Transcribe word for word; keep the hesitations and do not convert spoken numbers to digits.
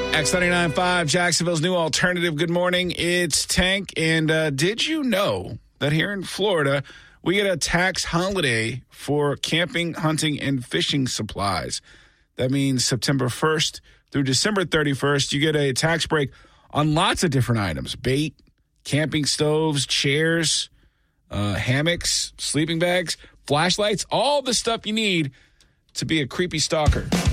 X ninety-nine point five, Jacksonville's new alternative. Good morning. It's Tank. And uh, did you know that here in Florida, we get a tax holiday for camping, hunting, and fishing supplies? That means September first through December thirty-first, you get a tax break on lots of different items. Bait, camping stoves, chairs, uh, hammocks, sleeping bags, flashlights, all the stuff you need to be a creepy stalker.